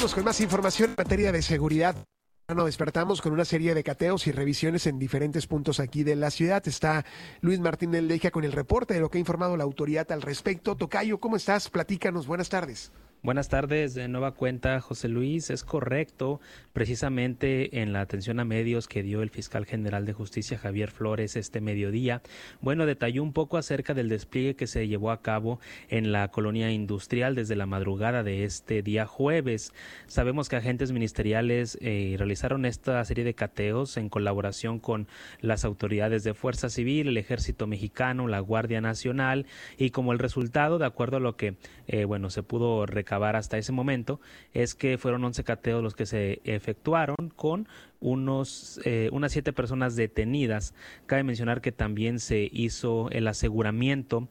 Vámonos con más información en materia de seguridad. Nos despertamos con una serie de cateos y revisiones en diferentes puntos aquí de la ciudad. Está Luis Martínez Leija con el reporte de lo que ha informado la autoridad al respecto. Tocayo, ¿cómo estás? Platícanos. Buenas tardes. Buenas tardes, de nueva cuenta, José Luis. Es correcto, precisamente en la atención a medios que dio el fiscal general de justicia, Javier Flores, este mediodía, detalló un poco acerca del despliegue que se llevó a cabo en la colonia industrial desde la madrugada de este día jueves. Sabemos que agentes ministeriales realizaron esta serie de cateos en colaboración con las autoridades de Fuerza Civil, el Ejército Mexicano, la Guardia Nacional, y como el resultado, de acuerdo a lo que se pudo recabar hasta ese momento, es que fueron 11 cateos los que se efectuaron con unas 7 personas detenidas. Cabe mencionar que también se hizo el aseguramiento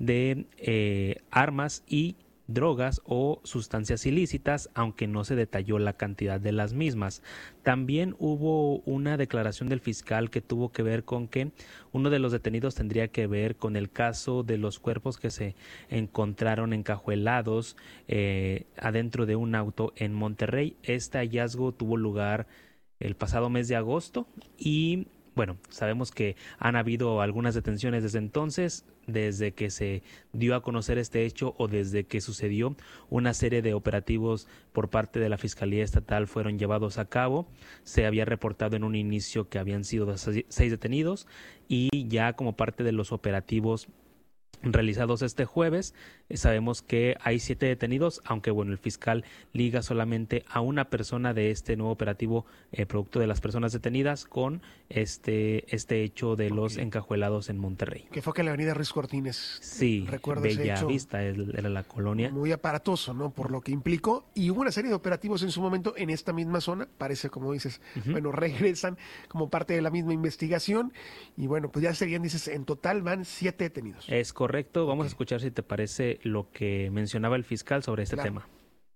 de armas y drogas o sustancias ilícitas, aunque no se detalló la cantidad de las mismas. También hubo una declaración del fiscal que tuvo que ver con que uno de los detenidos tendría que ver con el caso de los cuerpos que se encontraron encajuelados adentro de un auto en Monterrey. Este hallazgo tuvo lugar el pasado mes de agosto y sabemos que han habido algunas detenciones desde entonces, desde que se dio a conocer este hecho o desde que sucedió. Una serie de operativos por parte de la Fiscalía Estatal fueron llevados a cabo. Se había reportado en un inicio que habían sido 6 detenidos y ya como parte de los operativos realizados este jueves, sabemos que hay 7 detenidos, aunque el fiscal liga solamente a una persona de este nuevo operativo producto de las personas detenidas con este hecho de los encajuelados en Monterrey. Que fue que en la avenida Ruiz Cortines. Sí, Bellavista era la colonia. Muy aparatoso, ¿no? Por lo que implicó. Y hubo una serie de operativos en su momento en esta misma zona. Parece, como dices, regresan como parte de la misma investigación. Y pues ya serían, dices, en total van 7 detenidos. Es correcto. Vamos a escuchar si te parece lo que mencionaba el fiscal sobre este tema.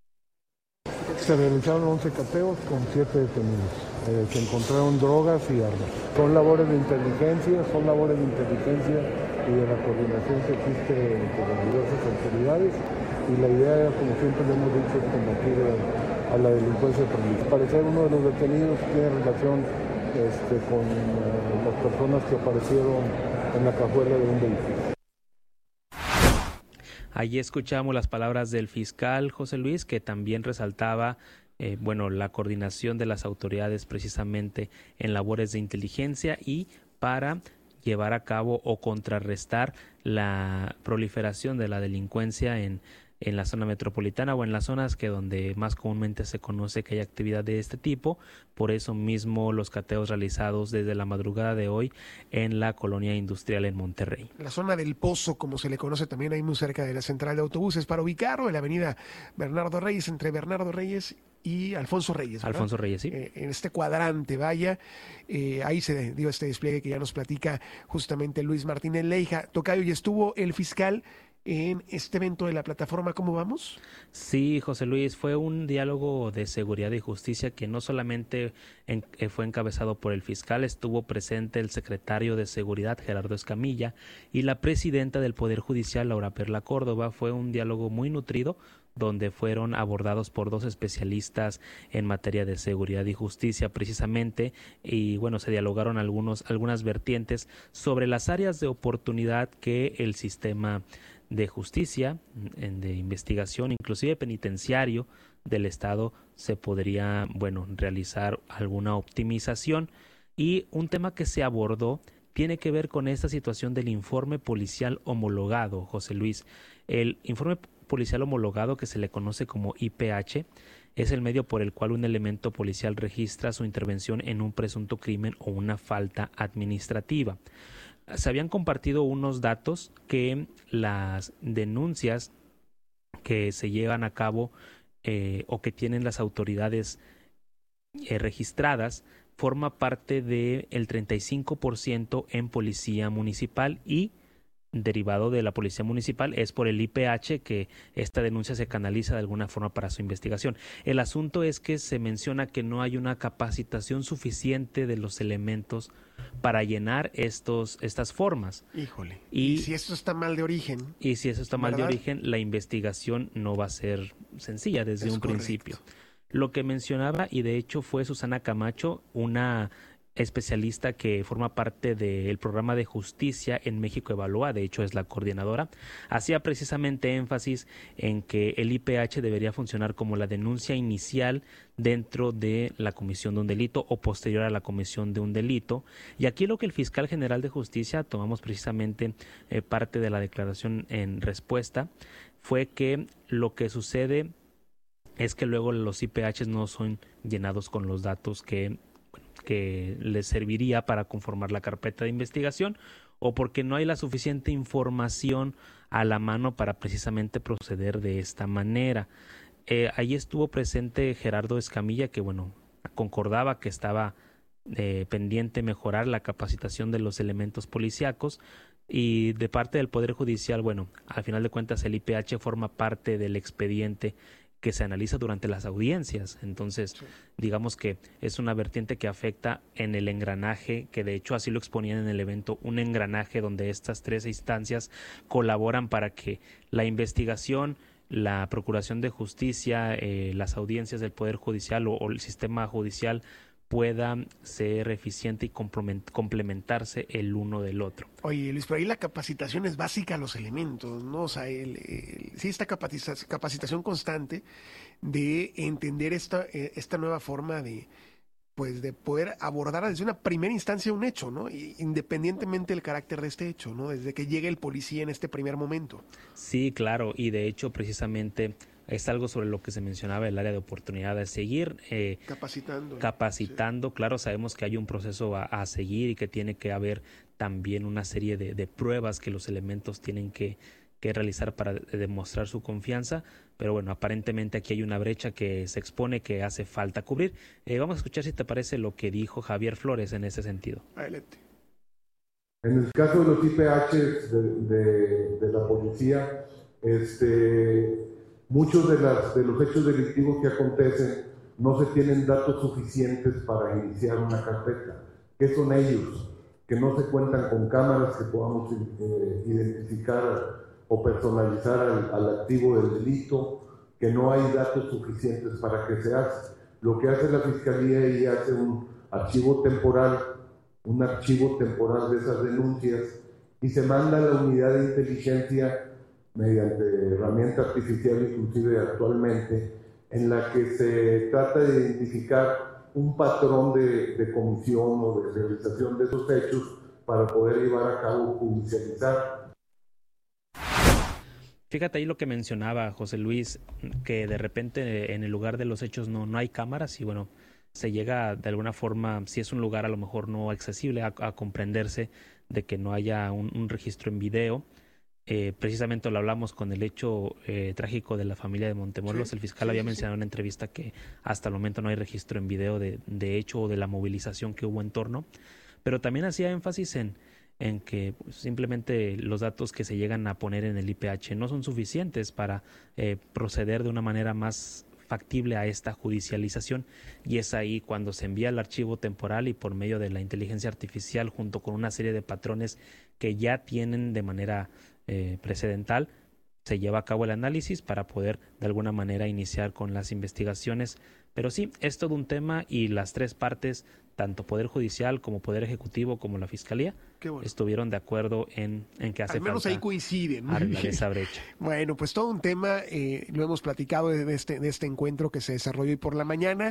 Se realizaron 11 cateos con 7 detenidos. Se encontraron drogas y armas. Son labores de inteligencia y de la coordinación que existe entre las diversas autoridades. Y la idea, como siempre lo hemos dicho, es combatir a la delincuencia prolífica. Al parecer, uno de los detenidos tiene relación con las personas que aparecieron en la cajuela de un vehículo. Allí escuchamos las palabras del fiscal José Luis, que también resaltaba la coordinación de las autoridades precisamente en labores de inteligencia y para llevar a cabo o contrarrestar la proliferación de la delincuencia en la zona metropolitana o en las zonas donde más comúnmente se conoce que hay actividad de este tipo. Por eso mismo los cateos realizados desde la madrugada de hoy en la colonia industrial en Monterrey. La zona del Pozo, como se le conoce también, ahí muy cerca de la central de autobuses, para ubicarlo en la avenida Bernardo Reyes, entre Bernardo Reyes y Alfonso Reyes, ¿verdad? Alfonso Reyes, sí. En este cuadrante, ahí se dio este despliegue que ya nos platica justamente Luis Martínez Leija. Tocayo, y estuvo el fiscal en este evento de la plataforma ¿Cómo vamos? Sí, José Luis, fue un diálogo de seguridad y justicia que no solamente fue encabezado por el fiscal, estuvo presente el secretario de Seguridad, Gerardo Escamilla, y la presidenta del Poder Judicial, Laura Perla Córdoba. Fue un diálogo muy nutrido, donde fueron abordados por 2 especialistas en materia de seguridad y justicia precisamente, y se dialogaron algunas vertientes sobre las áreas de oportunidad que el sistema de justicia, de investigación, inclusive penitenciario del Estado se podría, realizar alguna optimización. Y un tema que se abordó tiene que ver con esta situación del informe policial homologado, José Luis. El informe policial homologado, que se le conoce como IPH, es el medio por el cual un elemento policial registra su intervención en un presunto crimen o una falta administrativa. Se habían compartido unos datos que las denuncias que se llevan a cabo o que tienen las autoridades registradas forma parte del 35% en policía municipal, y derivado de la policía municipal es por el IPH que esta denuncia se canaliza de alguna forma para su investigación. El asunto es que se menciona que no hay una capacitación suficiente de los elementos para llenar estas formas. Híjole. Y si esto está mal de origen. Y si eso está mal de origen, la investigación no va a ser sencilla desde un principio. Lo que mencionaba, y de hecho fue Susana Camacho, una especialista que forma parte del programa de justicia en México Evalúa, de hecho es la coordinadora, hacía precisamente énfasis en que el IPH debería funcionar como la denuncia inicial dentro de la comisión de un delito o posterior a la comisión de un delito. Y aquí lo que el fiscal general de justicia, tomamos precisamente parte de la declaración en respuesta, fue que lo que sucede es que luego los IPHs no son llenados con los datos que les serviría para conformar la carpeta de investigación, o porque no hay la suficiente información a la mano para precisamente proceder de esta manera. Ahí estuvo presente Gerardo Escamilla, que concordaba que estaba pendiente mejorar la capacitación de los elementos policíacos, y de parte del Poder Judicial, al final de cuentas el IPH forma parte del expediente que se analiza durante las audiencias. Entonces, digamos que es una vertiente que afecta en el engranaje, que de hecho así lo exponían en el evento, un engranaje donde estas tres instancias colaboran para que la investigación, la Procuración de Justicia, las audiencias del Poder Judicial o el sistema judicial pueda ser eficiente y complementarse el uno del otro. Oye, Luis, pero ahí la capacitación es básica a los elementos, ¿no? O sea, sí, esta capacitación constante de entender esta nueva forma de poder abordar desde una primera instancia un hecho, ¿no? Independientemente del carácter de este hecho, ¿no? Desde que llegue el policía en este primer momento. Sí, claro, y de hecho precisamente es algo sobre lo que se mencionaba, el área de oportunidad de seguir capacitando. Sí. Claro, sabemos que hay un proceso a seguir y que tiene que haber también una serie de pruebas que los elementos tienen que realizar para demostrar su confianza, pero aparentemente aquí hay una brecha que se expone que hace falta cubrir. Vamos a escuchar, si te parece, lo que dijo Javier Flores en ese sentido. Adelante. En el caso de los IPH de la policía, muchos de los hechos delictivos que acontecen no se tienen datos suficientes para iniciar una carpeta. ¿Qué son ellos? Que no se cuentan con cámaras que podamos identificar o personalizar al activo del delito, que no hay datos suficientes para que se haga. Lo que hace la Fiscalía y hace un archivo temporal de esas denuncias y se manda a la unidad de inteligencia mediante herramienta artificial, inclusive actualmente, en la que se trata de identificar un patrón de comisión o de realización de esos hechos para poder llevar a cabo judicializar. Fíjate ahí lo que mencionaba José Luis, que de repente en el lugar de los hechos no hay cámaras y se llega de alguna forma, si es un lugar a lo mejor no accesible, a comprenderse de que no haya un registro en video. Precisamente lo hablamos con el hecho trágico de la familia de Montemorelos. Sí, el fiscal había mencionado en una entrevista que hasta el momento no hay registro en video de hecho o de la movilización que hubo en torno, pero también hacía énfasis en que simplemente los datos que se llegan a poner en el IPH no son suficientes para proceder de una manera más factible a esta judicialización, y es ahí cuando se envía el archivo temporal y por medio de la inteligencia artificial junto con una serie de patrones que ya tienen de manera precedental, se lleva a cabo el análisis para poder de alguna manera iniciar con las investigaciones. Pero sí, es todo un tema y las tres partes, tanto Poder Judicial como Poder Ejecutivo como la Fiscalía, estuvieron de acuerdo en que hace falta. Al menos ahí coinciden. Arreglar esa brecha. Bueno, pues todo un tema, lo hemos platicado de este encuentro que se desarrolló hoy por la mañana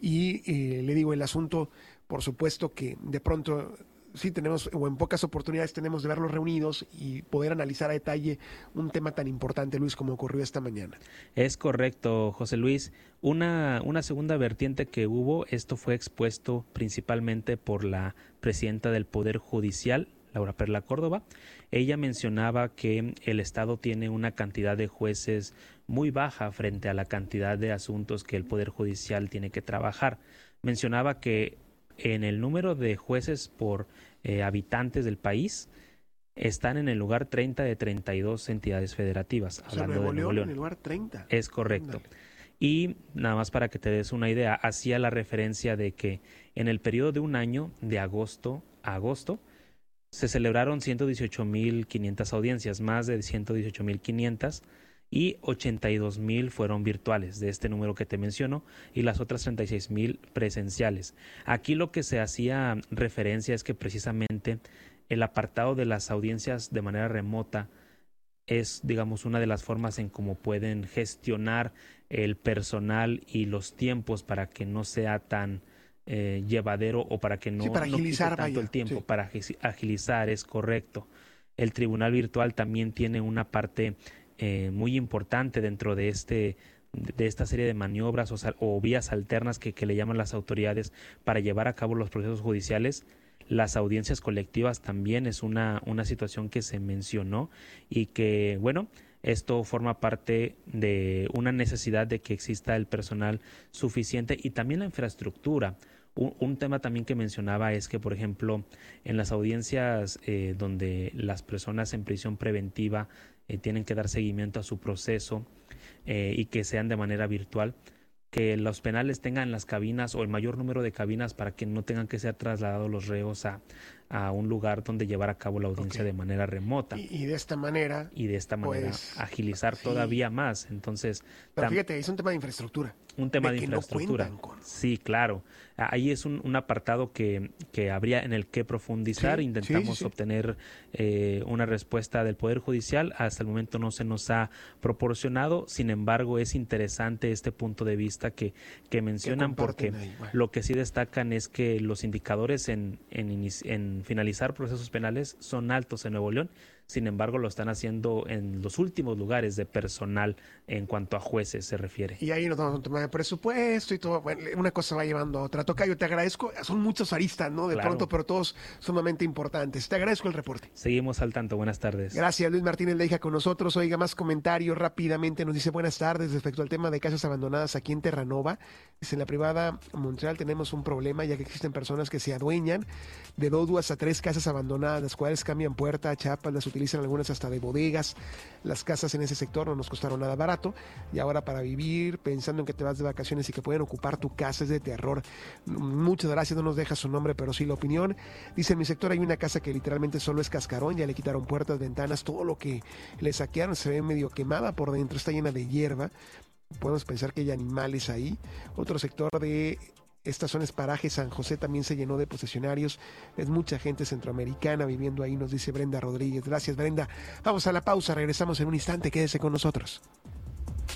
y le digo, el asunto, por supuesto que de pronto sí tenemos, o en pocas oportunidades tenemos de verlos reunidos y poder analizar a detalle un tema tan importante, Luis, como ocurrió esta mañana. Es correcto, José Luis. Una segunda vertiente que hubo, esto fue expuesto principalmente por la presidenta del Poder Judicial, Laura Perla Córdoba. Ella mencionaba que el Estado tiene una cantidad de jueces muy baja frente a la cantidad de asuntos que el Poder Judicial tiene que trabajar. Mencionaba que en el número de jueces por habitantes del país están en el lugar 30 de 32 entidades federativas. Hablando de Nuevo León. En el lugar 30. Es correcto. Y nada más para que te des una idea, hacía la referencia de que en el periodo de un año, de agosto a agosto, se celebraron 118.500 audiencias, más de 118.500, y 82,000 fueron virtuales de este número que te menciono y las otras 36,000 presenciales. Aquí lo que se hacía referencia es que precisamente el apartado de las audiencias de manera remota es, digamos, una de las formas en cómo pueden gestionar el personal y los tiempos para que no sea tan llevadero o para que no, para agilizar, no quite tanto el tiempo, para agilizar, es correcto. El tribunal virtual también tiene una parte muy importante dentro de esta serie de maniobras o vías alternas que le llaman las autoridades para llevar a cabo los procesos judiciales. Las audiencias colectivas también es una situación que se mencionó y que, bueno, esto forma parte de una necesidad de que exista el personal suficiente y también la infraestructura. Un tema también que mencionaba es que, por ejemplo, en las audiencias donde las personas en prisión preventiva tienen que dar seguimiento a su proceso y que sean de manera virtual, que los penales tengan las cabinas o el mayor número de cabinas para que no tengan que ser trasladados los reos a un lugar donde llevar a cabo la audiencia de manera remota. Y de esta manera... Pues, agilizar todavía más. Entonces, pero fíjate, es un tema de infraestructura. Un tema de infraestructura. Sí, claro. Ahí es un apartado que habría en el que profundizar. Intentamos obtener una respuesta del Poder Judicial. Hasta el momento no se nos ha proporcionado. Sin embargo, es interesante este punto de vista que mencionan, porque lo que sí destacan es que los indicadores en finalizar procesos penales son altos en Nuevo León. Sin embargo, lo están haciendo en los últimos lugares de personal en cuanto a jueces se refiere. Y ahí nos vamos a tomar de presupuesto y todo. Bueno, una cosa va llevando a otra. Tocayo, te agradezco. Son muchos aristas, ¿no? De pronto, pero todos sumamente importantes. Te agradezco el reporte. Seguimos al tanto. Buenas tardes. Gracias, Luis Martínez Leija con nosotros. Oiga, más comentarios rápidamente. Nos dice buenas tardes respecto al tema de casas abandonadas aquí en Terranova. Dice, en la privada Montreal tenemos un problema, ya que existen personas que se adueñan de 2 a 3 casas abandonadas, las cuales cambian puerta, chapas, las utilizan algunas hasta de bodegas. Las casas en ese sector no nos costaron nada barato y ahora para vivir pensando en que te vas de vacaciones y que pueden ocupar tu casa es de terror. Muchas gracias, no nos deja su nombre, pero sí la opinión. Dice, en mi sector hay una casa que literalmente solo es cascarón, ya le quitaron puertas, ventanas, todo lo que le saquearon se ve medio quemada por dentro, está llena de hierba. Podemos pensar que hay animales ahí. Otro sector de esta zona es Paraje San José, también se llenó de posesionarios. Es mucha gente centroamericana viviendo ahí, nos dice Brenda Rodríguez. Gracias, Brenda. Vamos a la pausa, regresamos en un instante, quédese con nosotros.